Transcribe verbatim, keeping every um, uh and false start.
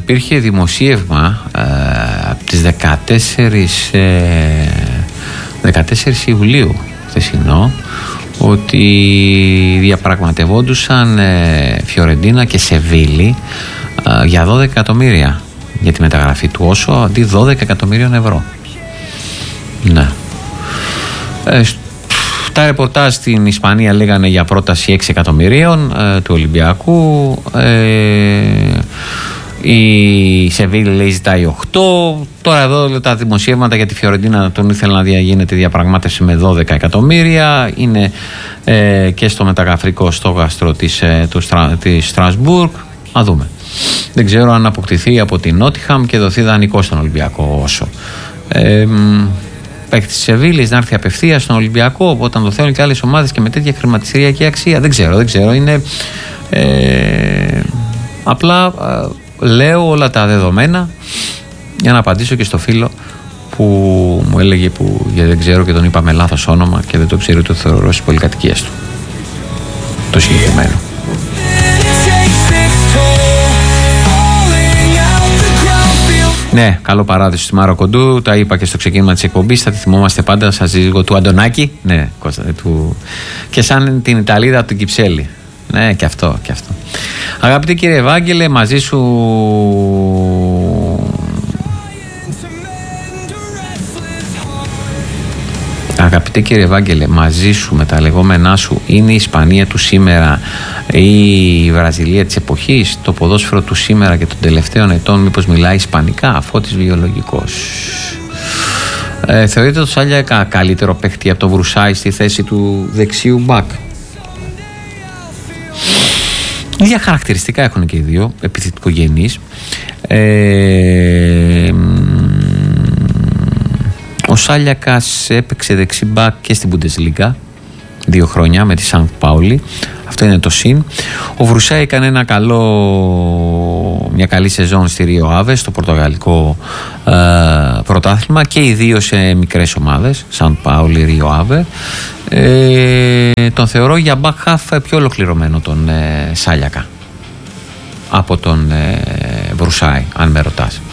υπήρχε δημοσίευμα ε, από τις δεκατέσσερις, ε, δεκατέσσερις Ιουλίου χθεσινό, ότι διαπραγματευόντουσαν ε, Φιωρεντίνα και Σεβίλη ε, για δώδεκα εκατομμύρια για τη μεταγραφή του Όσο, αντί δώδεκα εκατομμύριων ευρώ. Ναι. Ε, τα ρεπορτάζ στην Ισπανία λέγανε για πρόταση έξι εκατομμυρίων ε, του Ολυμπιακού. Ε, η Σεβίλη λέει ζητάει οκτώ. Τώρα εδώ τα δημοσιεύματα για τη Φιωρεντίνα τον ήθελε να διαγίνεται διαπραγμάτευση με δώδεκα εκατομμύρια. Είναι ε, και στο μεταγραφικό στόχαστρο της, ε, του Στρα, της Στρασβούργκ. Να δούμε. Δεν ξέρω αν αποκτηθεί από την Νότιχαμ και δοθεί δανεικό στον Ολυμπιακό Όσο. Ε, παίκτη της Σεβίλης να έρθει απευθείας στον Ολυμπιακό όταν το θέλουν και άλλες ομάδες και με τέτοια χρηματιστηριακή αξία. Δεν ξέρω, δεν ξέρω. Είναι ε, απλά ε, λέω όλα τα δεδομένα για να απαντήσω και στο φίλο που μου έλεγε που γιατί δεν ξέρω και τον είπαμε λάθος όνομα και δεν το ξέρει το θεωρώ στις πολυκατοικίες του. Το συγκεκριμένο. Ναι, καλό παράδεισο στη Μάρο Κοντού. Τα είπα και στο ξεκίνημα της εκπομπής. Θα τη θυμόμαστε πάντα σαν σύζυγο του Αντωνάκη. Ναι, Κώστα, του... και σαν την Ιταλίδα του Κυψέλη. Ναι, και αυτό, και αυτό. Αγαπητέ κύριε Ευάγγελε, μαζί σου. Αγαπητέ κύριε Ευάγγελε, μαζί σου με τα λεγόμενά σου είναι η Ισπανία του σήμερα ή η Βραζιλία της εποχής, το ποδόσφαιρο του σήμερα και των τελευταίων ετών, μήπως μιλάει ισπανικά, Φώτης βιολογικός. Ε, θεωρείτε το Σάλιακα καλύτερο παίχτη από το Βρουσάι στη θέση του δεξιού μπακ? Ίδια χαρακτηριστικά έχουν και οι δύο, επιθετικογενείς. Ε, ο Σάλιακας έπαιξε δεξί μπακ και στην Bundesliga δύο χρόνια με τη Σαντ Πάουλη. Αυτό είναι το συν. Ο Βρουσάι έκανε ένα καλό, μια καλή σεζόν στη Ρίο Άβε, στο πορτογαλικό ε, πρωτάθλημα, και οι δύο σε μικρές ομάδες, Σαντ Πάουλη, Ρίο Άβε. Ε, τον θεωρώ για back half πιο ολοκληρωμένο τον ε, Σάλιακα από τον ε, Βρουσάι, αν με ρωτάς.